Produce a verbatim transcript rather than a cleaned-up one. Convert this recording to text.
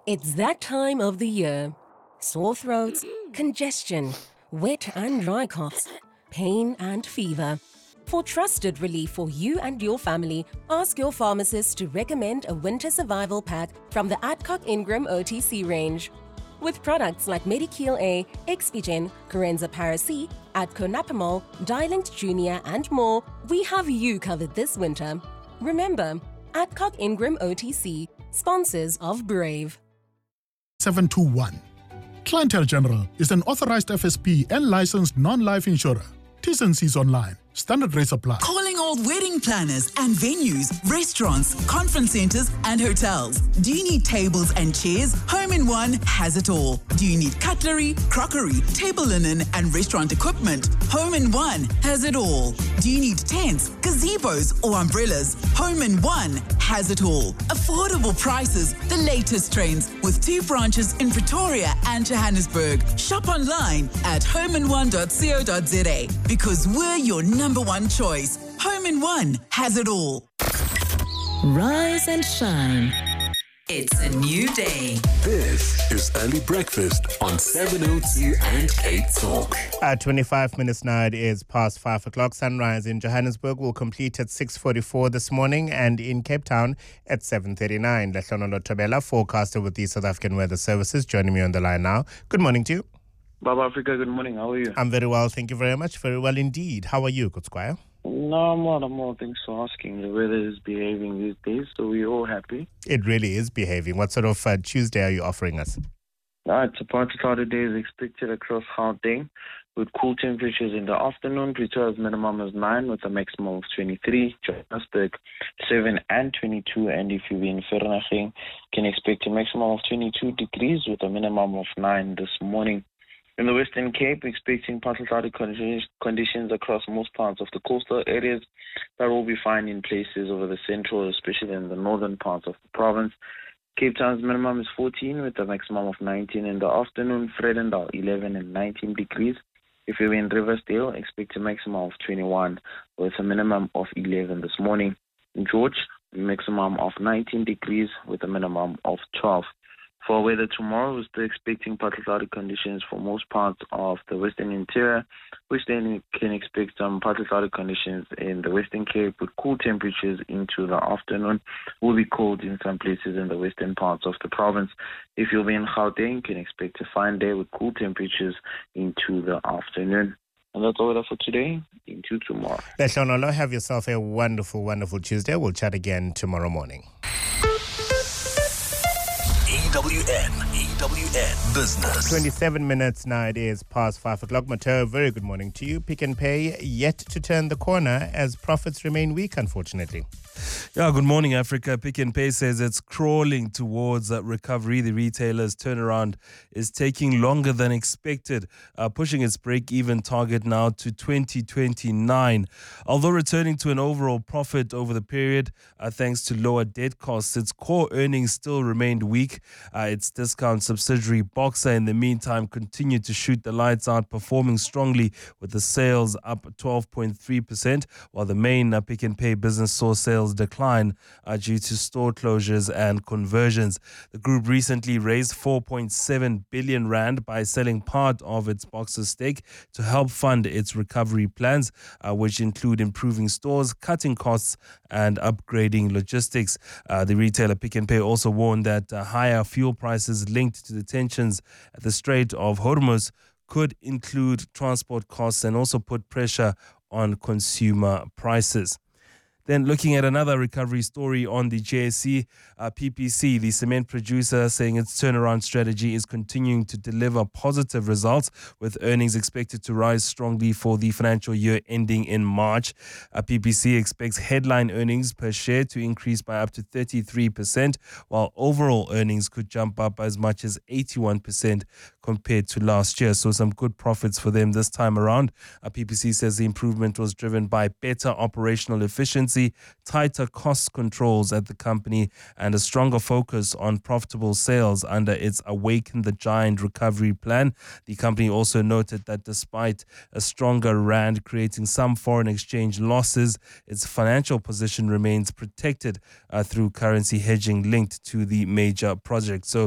It's that time of the year. Sore throats, congestion, wet and dry coughs, pain and fever. For trusted relief for you and your family, ask your pharmacist to recommend a winter survival pack from the Adcock Ingram O T C range. With products like Medikeel A, Expigen, Corenza Paracy, Adco Napamol, Dialint Junior and more, we have you covered this winter. Remember, Adcock Ingram O T C, sponsors of Brave. seven two one. Clientele General is an authorized F S P and licensed non-life insurer. T's and C's online. Standard rates apply. Calling all wedding planners and venues, restaurants, conference centers, and hotels. Do you need tables and chairs? Home in One has it all. Do you need cutlery, crockery, table linen, and restaurant equipment? Home in One has it all. Do you need tents, gazebos, or umbrellas? Home in One has it all. Affordable prices, the latest trends, with two branches in Pretoria and Johannesburg. Shop online at home in one dot co dot za because we're your number one choice. Home in One has it all. Rise and shine. It's a new day. This is Early Breakfast on seven oh two and Cape Talk. At twenty-five minutes now, it is past five o'clock. Sunrise in Johannesburg will complete at six forty-four this morning and in Cape Town at seven thirty-nine. Lehlono Tobela, forecaster with the South African Weather Services, joining me on the line now. Good morning to you. Baba Africa, good morning. How are you? I'm very well, thank you very much. Very well indeed. How are you, Good Squire? No, I'm well, I'm well. Thanks for asking. The weather is behaving these days, so we're all happy. It really is behaving. What sort of uh, Tuesday are you offering us? Uh, it's a partly cloudy day is expected across Gauteng with cool temperatures in the afternoon. Pretoria's minimum is nine with a maximum of twenty-three. Johannesburg seven and twenty-two. And if you're in Vereeniging, can expect a maximum of twenty-two degrees with a minimum of nine this morning. In the Western Cape, we're expecting partly cloudy conditions across most parts of the coastal areas. That will be fine in places over the central, especially in the northern parts of the province. Cape Town's minimum is fourteen with a maximum of nineteen in the afternoon. Vredendal eleven and nineteen degrees. If you're in Riversdale, expect a maximum of twenty-one with a minimum of eleven this morning. In George, a maximum of nineteen degrees with a minimum of twelve. For weather tomorrow, we're still expecting partly cloudy conditions for most parts of the Western Interior, which then can expect some partly cloudy conditions in the Western Cape with cool temperatures into the afternoon. Will be cold in some places in the western parts of the province. If you'll be in Gauteng, can expect a fine day with cool temperatures into the afternoon. And that's all for today. Into tomorrow. Lehlono, have yourself a wonderful, wonderful Tuesday. We'll chat again tomorrow morning. E W N, E W N Business. twenty-seven minutes now, it is past five o'clock. Mateo, very good morning to you. Pick n Pay yet to turn the corner as profits remain weak, unfortunately. Yeah, good morning, Africa. Pick n Pay says it's crawling towards uh, recovery. The retailer's turnaround is taking longer than expected, uh, pushing its break-even target now to twenty twenty-nine. Although returning to an overall profit over the period, uh, thanks to lower debt costs, its core earnings still remained weak. Uh, its discount subsidiary Boxer, in the meantime, continued to shoot the lights out, performing strongly with the sales up twelve point three percent, while the main uh, Pick n Pay business saw sales decline uh, due to store closures and conversions. The group recently raised four point seven billion rand by selling part of its Boxer stake to help fund its recovery plans, uh, which include improving stores, cutting costs, and upgrading logistics. Uh, the retailer Pick n Pay also warned that uh, higher fuel prices linked to the tensions at the Strait of Hormuz could include transport costs and also put pressure on consumer prices. Then looking at another recovery story on the J S E, uh, P P C, the cement producer, saying its turnaround strategy is continuing to deliver positive results, with earnings expected to rise strongly for the financial year ending in March. Uh, P P C expects headline earnings per share to increase by up to thirty-three percent, while overall earnings could jump up as much as eighty-one percent compared to last year. So some good profits for them this time around. Uh, P P C says the improvement was driven by better operational efficiency, tighter cost controls at the company, and a stronger focus on profitable sales under its Awaken the Giant recovery plan. The company also noted that despite a stronger rand creating some foreign exchange losses, its financial position remains protected uh, through currency hedging linked to the major project. So